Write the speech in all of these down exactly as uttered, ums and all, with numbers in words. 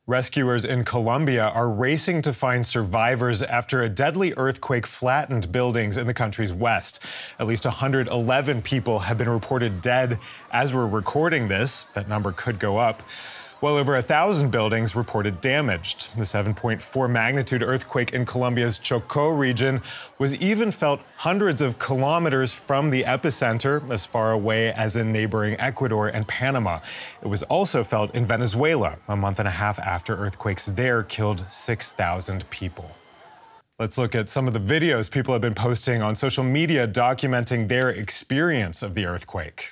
Rescuers in Colombia are racing to find survivors after a deadly earthquake flattened buildings in the country's west. At least one hundred eleven people have been reported dead as we're recording this. That number could go up. Well over a thousand buildings reported damaged. The seven point four magnitude earthquake in Colombia's Chocó region was even felt hundreds of kilometers from the epicenter, as far away as in neighboring Ecuador and Panama. It was also felt in Venezuela, a month and a half after earthquakes there killed six thousand people. Let's look at some of the videos people have been posting on social media documenting their experience of the earthquake.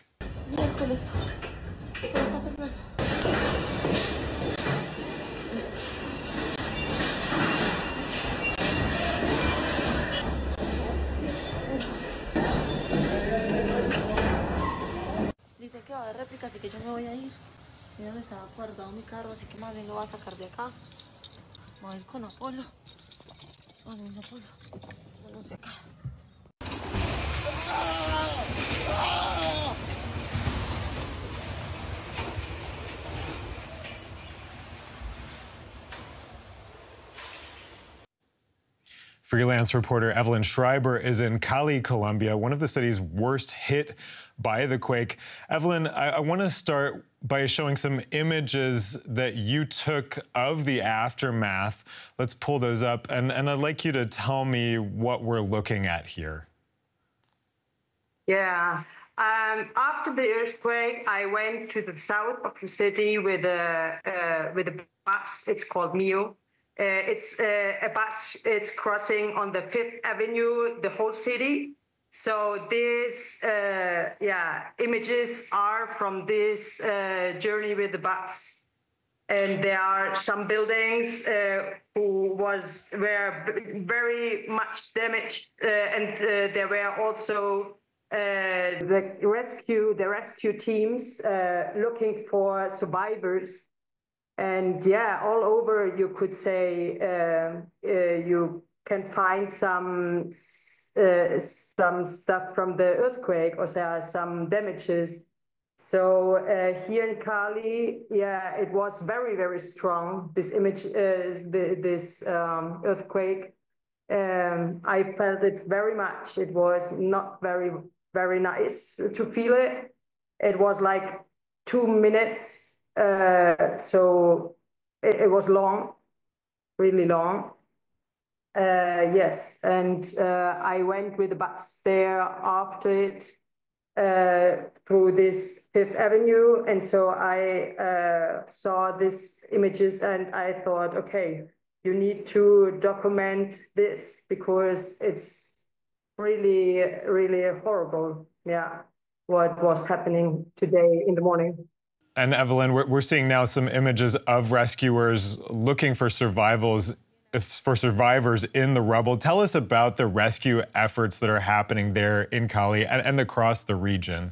Dice que va a haber réplica, así que yo me voy a ir. Mira que estaba guardado mi carro, así que más bien lo voy a sacar de acá. Voy a ir con Apolo. Con un Apolo. No sé acá. Freelance reporter Evelyn Schreiber is in Cali, Colombia, one of the cities worst hit by the quake. Evelyn, I, I want to start by showing some images that you took of the aftermath. Let's pull those up, and, and I'd like you to tell me what we're looking at here. Yeah. Um, after the earthquake, I went to the south of the city with a, uh, with a bus. It's called Mio. Uh, it's uh, a bus, it's crossing on the Fifth Avenue, the whole city. So these uh, yeah, images are from this uh, journey with the bus. And there are some buildings uh, who was were very much damaged, uh, and uh, there were also uh, the rescue, the rescue teams uh, looking for survivors. And yeah, all over you could say uh, uh, you can find some uh, some stuff from the earthquake, or there are some damages. So uh, here in Cali, yeah, it was very very strong. This image, uh, the, this um, earthquake, um, I felt it very much. It was not very very nice to feel it. It was like two minutes. Uh, so it, it was long, really long. Uh, yes, and uh, I went with the bus there after it uh, through this Fifth Avenue, and so I uh, saw these images, and I thought, okay, you need to document this because it's really, really horrible. Yeah, what was happening today in the morning. And Evelyn, we're seeing now some images of rescuers looking for survivals, for survivors in the rubble. Tell us about the rescue efforts that are happening there in Cali and, and across the region.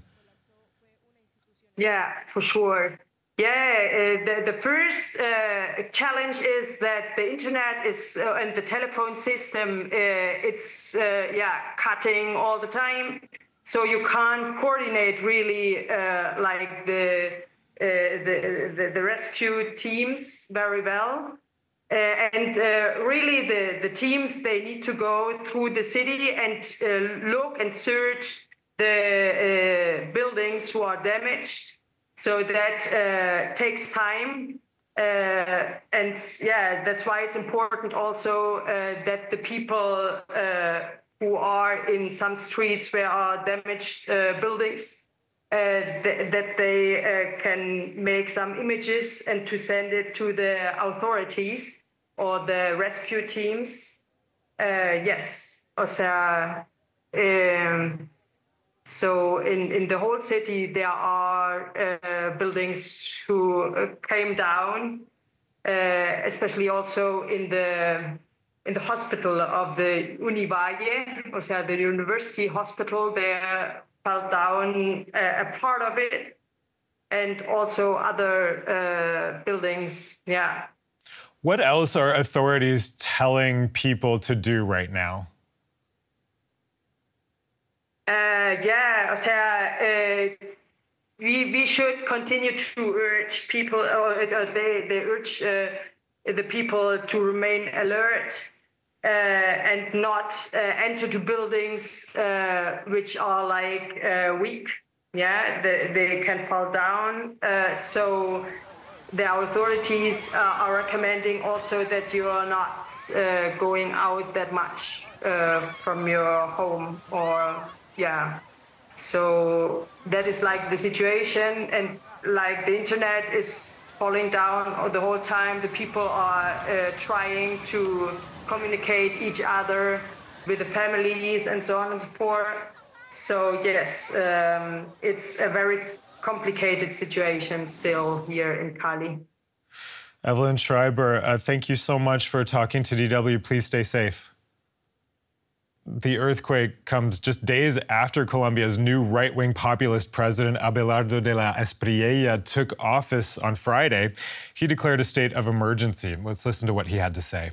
Yeah, for sure. Yeah, uh, the, the first uh, challenge is that the internet is uh, and the telephone system, uh, it's uh, yeah cutting all the time, so you can't coordinate really uh, like the. Uh, the, the, the rescue teams very well. Uh, and uh, really the, the teams, they need to go through the city and uh, look and search the uh, buildings who are damaged. So that uh, takes time. Uh, and yeah, that's why it's important also uh, that the people uh, who are in some streets where are damaged uh, buildings, Uh, th that they uh, can make some images and to send it to the authorities or the rescue teams. Uh, yes, o sea, um, so in, in the whole city there are uh, buildings who came down, uh, especially also in the in the hospital of the Univalle, o sea, the university hospital there. Fell down uh, a part of it, and also other uh, buildings, yeah. What else are authorities telling people to do right now? Uh, yeah, o sea, uh, we, we should continue to urge people, or uh, they, they urge uh, the people to remain alert uh, and not uh, enter to buildings uh, which are like uh, weak. Yeah, they, they can fall down. Uh, so the authorities uh, are recommending also that you are not uh, going out that much uh, from your home or, yeah. So that is like the situation, and like the internet is falling down the whole time. The people are uh, trying to communicate each other with the families and so on and so forth. So yes, um, it's a very complicated situation still here in Cali. Evelyn Schreiber, uh, thank you so much for talking to D W. Please stay safe. The earthquake comes just days after Colombia's new right-wing populist president, Abelardo de la Espriella, took office on Friday. He declared a state of emergency. Let's listen to what he had to say.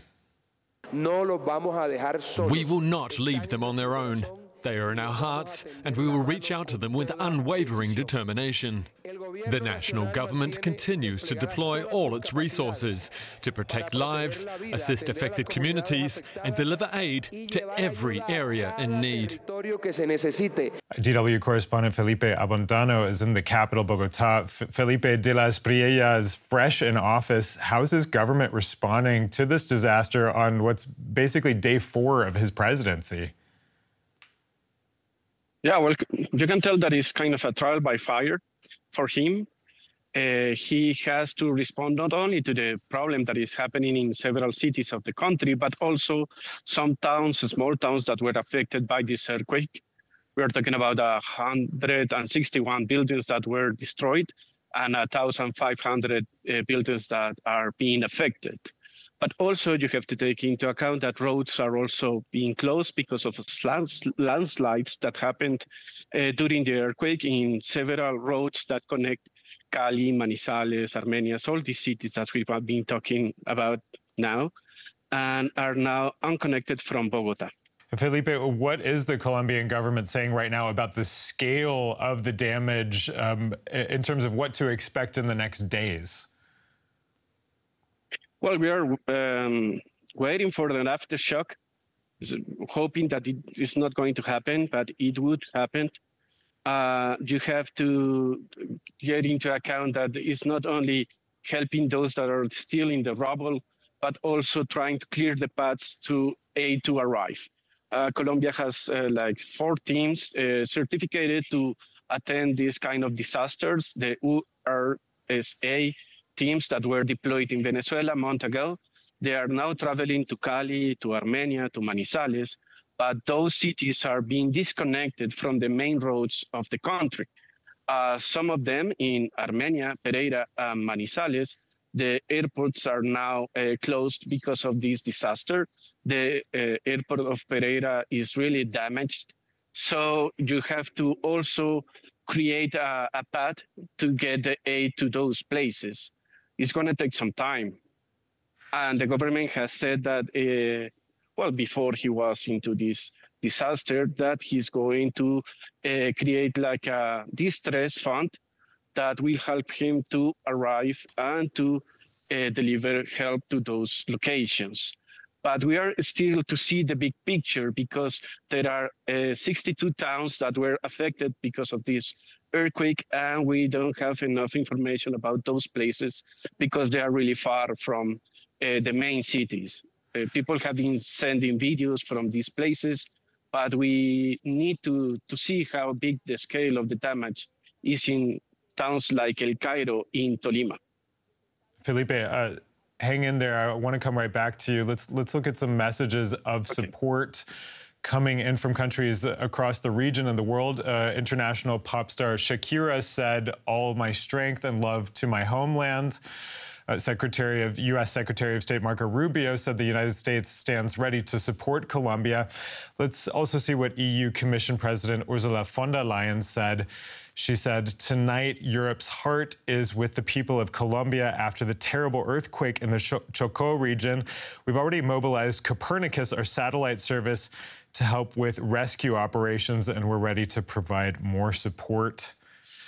We will not leave them on their own. They are in our hearts, and we will reach out to them with unwavering determination. The national government continues to deploy all its resources to protect lives, assist affected communities, and deliver aid to every area in need. D W correspondent Felipe Abondano is in the capital, Bogota. F Felipe, de la Espriella is fresh in office. How is his government responding to this disaster on what's basically day four of his presidency? Yeah, well, you can tell that it's kind of a trial by fire for him. Uh, he has to respond not only to the problem that is happening in several cities of the country, but also some towns, small towns that were affected by this earthquake. We are talking about one hundred sixty-one buildings that were destroyed and one thousand five hundred uh, buildings that are being affected. But also you have to take into account that roads are also being closed because of landslides that happened uh, during the earthquake in several roads that connect Cali, Manizales, Armenias, all these cities that we've been talking about now, and are now unconnected from Bogota. Felipe, what is the Colombian government saying right now about the scale of the damage um, in terms of what to expect in the next days? Well, we are um, waiting for an aftershock, hoping that it is not going to happen, but it would happen. Uh, you have to get into account that it's not only helping those that are still in the rubble, but also trying to clear the paths to aid to arrive. Uh, Colombia has uh, like four teams uh, certificated to attend these kind of disasters. The U R S A teams that were deployed in Venezuela a month ago, they are now traveling to Cali, to Armenia, to Manizales, but those cities are being disconnected from the main roads of the country. Uh, some of them in Armenia, Pereira, and Manizales, the airports are now uh, closed because of this disaster. The uh, airport of Pereira is really damaged. So you have to also create a, a path to get the aid to those places. It's going to take some time. And the government has said that, uh, well, before he was into this disaster, that he's going to uh, create like a distress fund that will help him to arrive and to uh, deliver help to those locations. But we are still to see the big picture because there are uh, sixty-two towns that were affected because of this earthquake, and we don't have enough information about those places because they are really far from uh, the main cities. Uh, people have been sending videos from these places, but we need to, to see how big the scale of the damage is in towns like El Cairo in Tolima. Felipe, uh, hang in there. I want to come right back to you. Let's, let's look at some messages of Okay. support coming in from countries across the region and the world. Uh, international pop star Shakira said, "All my strength and love to my homeland." Uh, Secretary of U S Secretary of State Marco Rubio said the United States stands ready to support Colombia. Let's also see what E U Commission President Ursula von der Leyen said. She said, "Tonight, Europe's heart is with the people of Colombia after the terrible earthquake in the Chocó region. We've already mobilized Copernicus, our satellite service, to help with rescue operations, and we're ready to provide more support."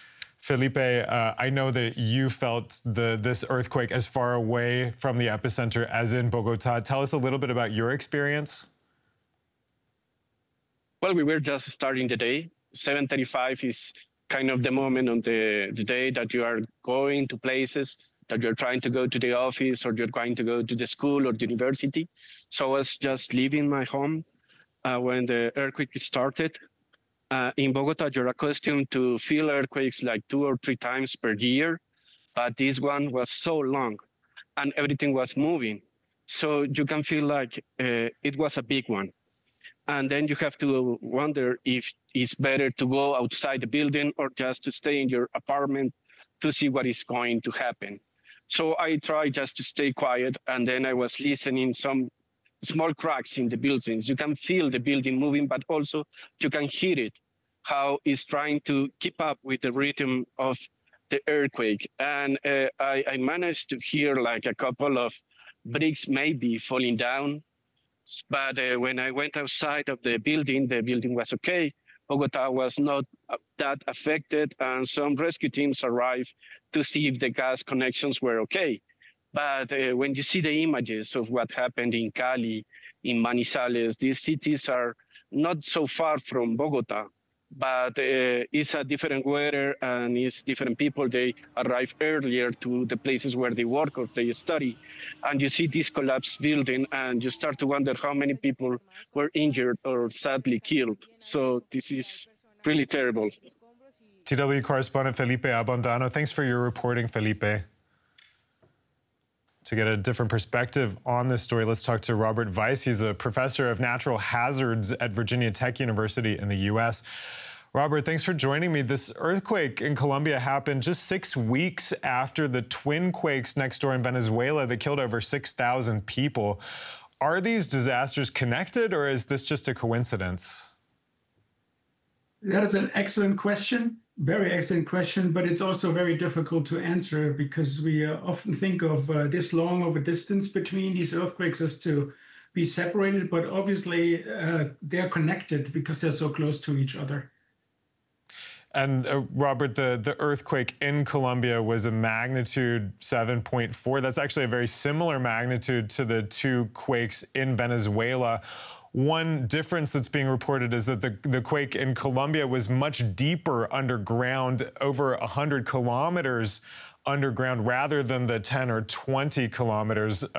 Felipe, uh, I know that you felt the, this earthquake as far away from the epicenter as in Bogota. Tell us a little bit about your experience. Well, we were just starting the day. seven thirty-five is kind of the moment on the, the day that you are going to places, that you're trying to go to the office or you're trying to go to the school or the university. So I was just leaving my home uh, when the earthquake started. Uh, in Bogota, you're accustomed to feel earthquakes like two or three times per year, but this one was so long and everything was moving. So you can feel like uh, it was a big one. And then you have to wonder if it's better to go outside the building or just to stay in your apartment to see what is going to happen. So I tried just to stay quiet, and then I was listening some small cracks in the buildings. You can feel the building moving, but also you can hear it, how it's trying to keep up with the rhythm of the earthquake. And uh, I, I managed to hear like a couple of bricks maybe falling down. But uh, when I went outside of the building, the building was okay. Bogota was not that affected, and some rescue teams arrived to see if the gas connections were okay. But uh, when you see the images of what happened in Cali, in Manizales, these cities are not so far from Bogota, but uh, it's a different weather and it's different people. They arrive earlier to the places where they work or they study. And you see this collapsed building and you start to wonder how many people were injured or sadly killed. So this is really terrible. T W correspondent Felipe Abondano, thanks for your reporting, Felipe. To get a different perspective on this story, let's talk to Robert Weiss. He's a professor of natural hazards at Virginia Tech University in the U S. Robert, thanks for joining me. This earthquake in Colombia happened just six weeks after the twin quakes next door in Venezuela that killed over six thousand people. Are these disasters connected, or is this just a coincidence? That is an excellent question. Very excellent question, but it's also very difficult to answer because we uh, often think of uh, this long of a distance between these earthquakes as to be separated, but obviously uh, they're connected because they're so close to each other. And uh, Robert, the, the earthquake in Colombia was a magnitude seven point four. That's actually a very similar magnitude to the two quakes in Venezuela. One difference that's being reported is that the, the quake in Colombia was much deeper underground, over one hundred kilometers underground, rather than the ten or twenty kilometers